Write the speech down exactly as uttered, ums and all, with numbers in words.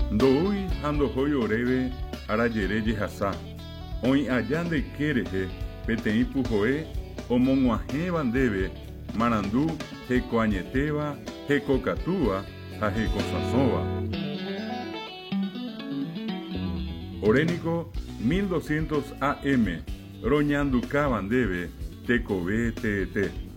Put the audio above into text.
Ndoúi ha ndohói oréve arajere jehasa. Oĩ aja ndekérehe peteĩ puhoe omog̃uahẽva ndéve marandu hekoañetéva, hekokatúva ha hekosãsõva. Oréniko mil doscientos A M roñandukáva ndéve tekove teete.